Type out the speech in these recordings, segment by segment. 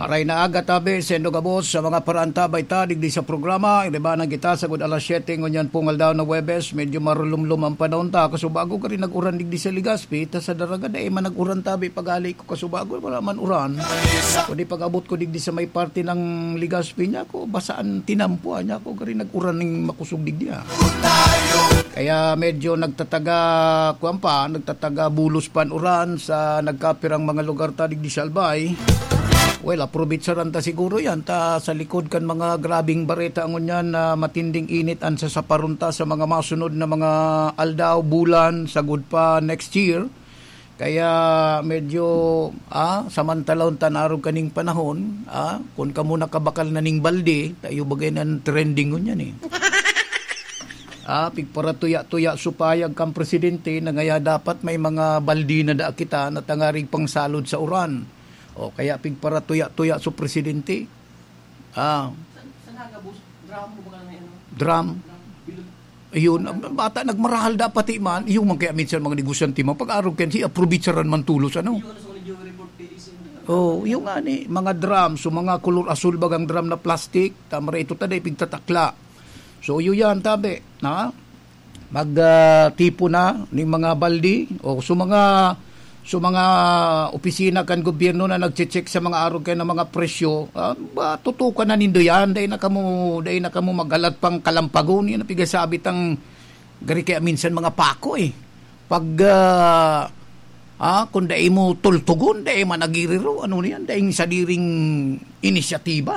Aray na aga tabi, sendo gabos sa mga parantabay ta, digdi sa programa, ilibanan kita sa good alas 7, ngunyan pungal daw na Webes, medyo marulumlum ang panahon ta, kasubago ka rin nag-uran digdi sa Ligaspi, ta sa daraga na man nag-uran tabi, pagali ko kasubago, wala man uran. Kundi pag-abot ko digdi sa may parte ng Ligaspi niya, ko basaan tinampuan niya, ko ka rin nag-uran ng makusog digdi ha. Kaya medyo nagtataga bulos pan uran sa nagkapirang mga lugar ta digdi sa Albay. Well, aprobitsaran ta siguro yan. Ta sa likod kan mga grabing bareta angon yan na matinding init an sa saparunta sa mga masunod na mga aldaw, bulan, sagud pa next year. Kaya medyo samantalon tanarog kaning panahon, kung ka muna kabakal na ning balde, tayo bagay ng trending ngon yan eh. Pigpara tuya-tuya supayag kang presidente na ngaya dapat may mga baldi na da kita na tangaring pangsalod sa uran. O kaya pigpara tuya-tuya sa presidente. Saan nagabos? Drum mo ba ka na Drum. Ayun, bata nagmarahal dapat man. Yung man kaya minsan mga negosyante mo, pag-arog kan siya, probitsaran man tulos, ano? Yung ani, mga drum, so mga kulor asul bagang drum na plastic, tamara ito taday, pigtatakla. So yun yan, tabi, na? Mag-tipo na ng mga baldi, o so mga opisina kan gobyerno na nagche-check sa mga arog kay ng mga presyo, tutukan na nindo yan, dahil na kamo magalat pang kalampagon, yan napigasabi tang gari kaya minsan mga pako eh. Pag kung dahil mo tultugon, dahil managiriro, ano yan, dahil sa diring inisyatiba.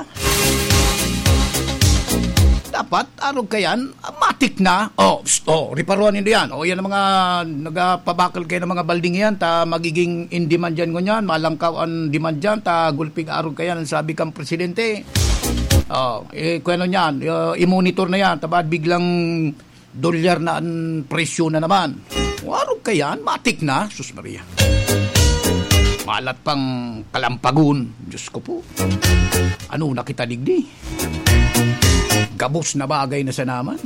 Dapat, arog kayan, matik na. Riparuan nito yan. Yan ang mga nagpabakal kayo ng mga balding yan, ta magiging in demand dyan ngunyan, malangkaw ang demand dyan, ta gulping arog kayan, sabi kang presidente. Kung ano yan, i-monitor na yan, tabad biglang dolyar na ang presyo na naman. Arog kayan, matik na, Sus Maria. Malat pang kalampagun, Diyos ko po. Ano nakita digdi? Gabos na bagay na sa naman.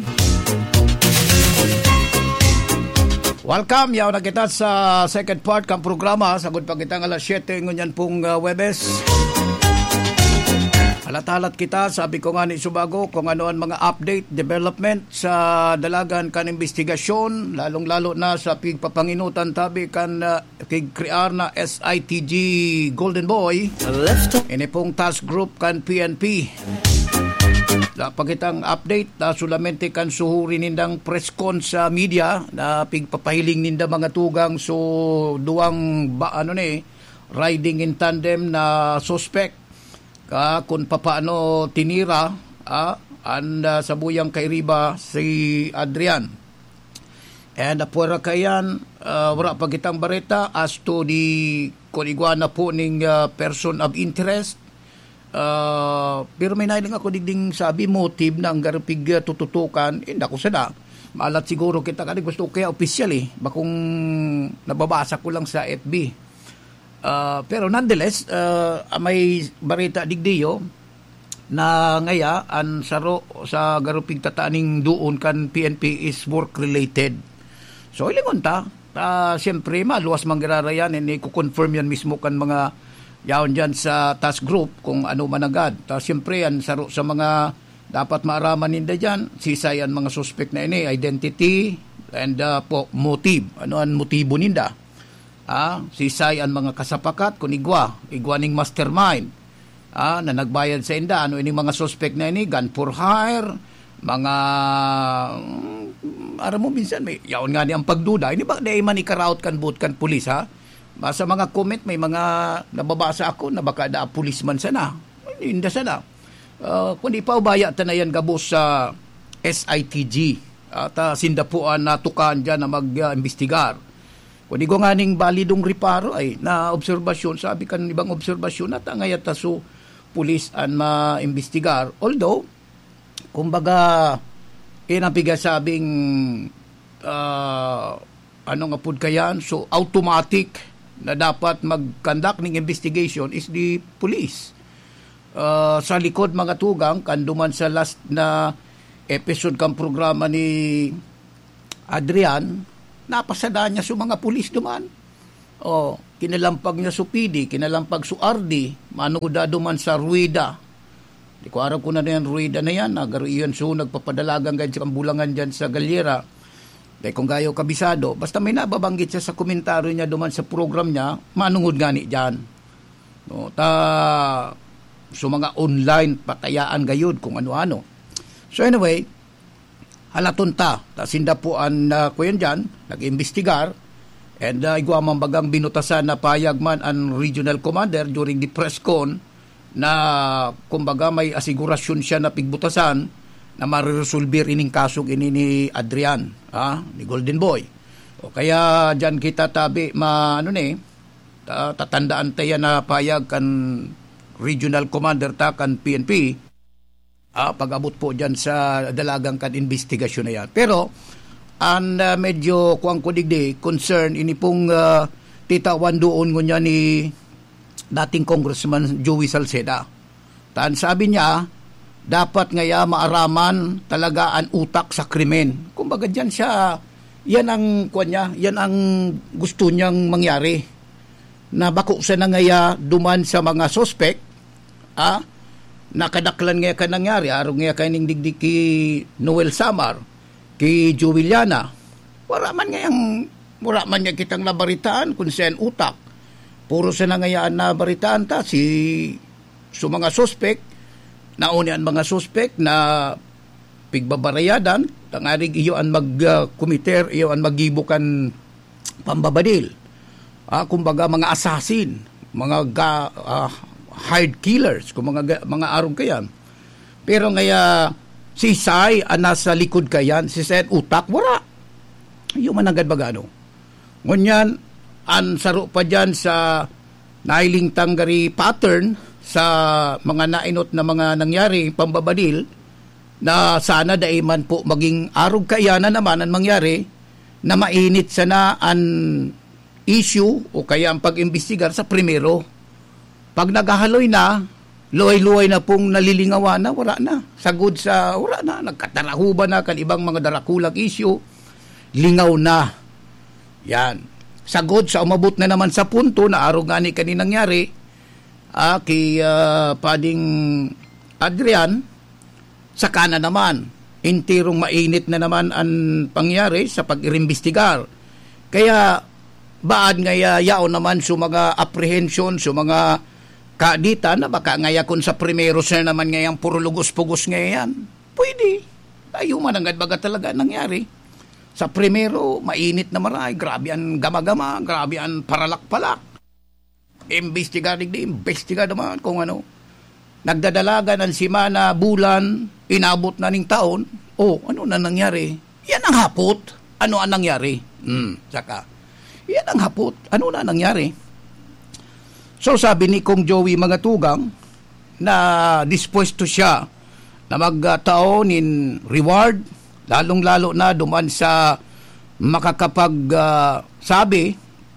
Welcome, yaw na kita sa second part kang programa. Sagod pa kita ng alas 7 ngunyan pong Webes. Halat-halat kita, sabi ko nga ni Subago, kung ano ang mga update, development sa dalagan kan investigasyon, lalong-lalo na sa pigpapanginutan tabi kan kigkrear na SITG Golden Boy. Ini pong task group kan PNP. Pagitang update na solamente kan suhuri nindang press con sa media na pigpapahiling ninda mga tugang so duwang riding in tandem na suspect kung papaano tinira sa buyang kay Riba si Adrian. And puwera kayan wala pagitang bareta as to the kunigwana po ning person of interest. Pero may nailang ako digding sabi motive na ang garapig tututukan, hindi ako sada. Maalat siguro kita kasi gusto kaya official bakong nababasa ko lang sa FB. Pero nonetheless, may barita digdiyo na ngaya ang saro sa garapig tataning doon kan PNP is work related. So ilingon ta, siyempre maluwas manggirarayan, hindi ko confirm yan mismo kan mga yaon dyan sa task group kung ano man agad. Tapos siyempre yan sa mga dapat maaraman ninda dyan, sisay ang mga suspect na ini, identity and motive. Ano ang motibo ninda? Sisay ang mga kasapakat kung igwa ning mastermind na nagbayad sa inda. Ano ini mga suspect na ini, gun for hire, mga aram mo minsan may yaon nga ni ang pagduda. Ini ba dahil man ikaraut kan boot kan pulis sa mga comment may mga nababasa ako na baka da policeman sana. Hindi sana. Kundi pa ubaya ta na yan gabos sa SITG. At sindapuan na tukan dyan na mag-investigar. Kundi ko nga ning balidong riparo ay na obserbasyon, sabi kan ibang obserbasyon na ngayat so pulis an ma-investigar. Although, kumbaga inapigasabing ano nga pud kayan, so automatic na dapat mag-conduct ng investigation is the police. Sa likod mga tugang, kanduman sa last na episode kang programa ni Adrian, napasada niya sa mga pulis duman. kinalampag niya su PD, kinalampag su RD, manuda duman sa Ruida. Di ko araw ko na yan, Ruida na yan, agaro iyon so nagpapadalagan ganyan sa kambulangan dyan sa Galyera. Dahil kung gayo kabisado, basta may nababanggit siya sa komentaryo niya duman sa program niya, manungod gani dyan. No, so mga online patayaan gayud kung ano-ano. So anyway, halaton ta sinda po ang kuyan dyan, nag-imbestigar, and igwamang bagang binutasan na payag man ang regional commander during the press con na kumbaga may asigurasyon siya na pigbutasan na mariresolver ining kasog ini ni Adrian, ni Golden Boy. O kaya dyan kita tabi tatandaan tayo na payag kan regional commander ta kan PNP, pag-abot po dyan sa dalagang kan investigasyon na yan. Pero medyo kuwang kudigdi concern ini pong titawan doon ngunya ni dating Congressman Joey Salceda. Sabi niya, dapat ngaya maaraman talaga ang utak sa krimen. Kumbaga dyan siya, yan ang gusto niyang mangyari. Na bako sa na ngaya duman sa mga suspect, nakadaklan ngaya ka nangyari, araw ngaya ka ning digdig ki Noel Samar, ki Jubiliana. Wala man nga kitang nabaritaan kung saan utak. Puro sa nangayaan na baritaan ta so mga suspect, nauni ang mga suspect na pigbabarayadan, tangarig iyo ang mag-committer, iyo ang magibukan pambabadil. Kumbaga mga assassin, mga hired killers, kung mga arong kayan. Pero ngaya si Sai nasa likod kayan, si Sai utak, wala. Iyo man agad bagano. Ngunyan, ang saro pa dyan sa nailing tanggari pattern sa mga nainot na mga nangyari pambabadil na sana daiman po maging arog kaya na naman ang mangyari na mainit sana ang issue o kaya ang pag-imbestigar sa primero. Pag naghahaloy na, luway-luway na pong nalilingawan na, wala na. Sagod sa, wala na. Nagkatarahuba na kan ibang mga darakulang issue. Lingaw na. Yan. Sagod sa umabot na naman sa punto na araw nga ni kaninang nangyari kay Pading Adrian, saka na naman intirong mainit na naman ang pangyari sa pag-imbestigar. Kaya baad ngaya yao naman sa mga apprehension, sa mga kaadita na baka ngaya kung sa primero sir naman ngayang puro lugos-pugos ngayon. Pwede. Tayo man ang baga talaga nangyari. Sa primero, mainit na maray, grabe ang gama-gama, grabe ang paralak-palak. Imbestiga naman kung ano. Nagdadalaga ng simana, bulan, inabot na ning taon. Ano na nangyari? Yan ang hapot. Ano ang nangyari? Yan ang hapot. Ano na nangyari? So sabi ni Kong Joey Magatugang na dispuesto siya na magtaon in reward, lalong-lalo na duman sa makakapag sabi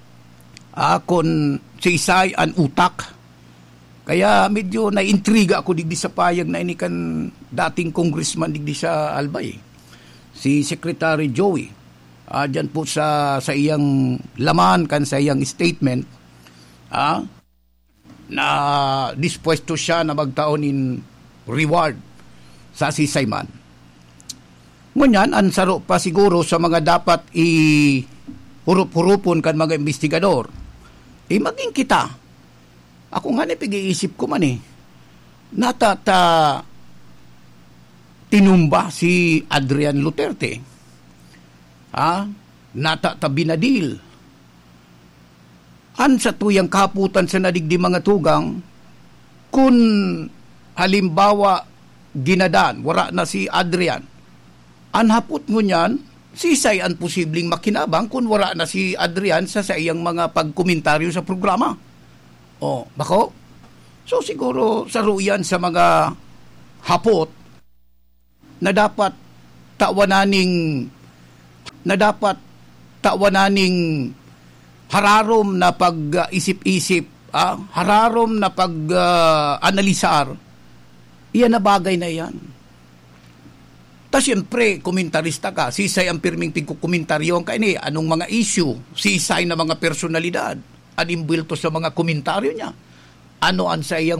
kung si Isay ang utak. Kaya medyo na-intriga ako digdi sa payag na inikan dating congressman digdi sa Albay. Si Secretary Joey. Diyan po sa iyang laman kan sa iyang statement na dispuesto siya na magtaon in reward sa sisayman. Ngunyan, ang saro pa siguro sa mga dapat hurup-hurupon kan mga investigador, maging kita. Ako nga pag-iisip ko man tinumba si Adrian Duterte. Binadil. An sa tuyang kaputan sa nadigdi mga tugang, kung halimbawa ginadan, wala na si Adrian, anhapot ngunyan, sisay ang posibleng makinabang kung wala na si Adrian sa iyang mga pagkomentaryo sa programa. Bako? So siguro saruyan sa mga hapot na dapat tawananing hararom na pag-isip-isip, hararom na pag-analisar, iyan na bagay na yan. Siyempre, komentarista ka, sisay ang pirming pagkukomentaryo ang kaini, anong mga issue, sisay na mga personalidad. animbilto sa mga komentaryo niya. Ano ang sa iyang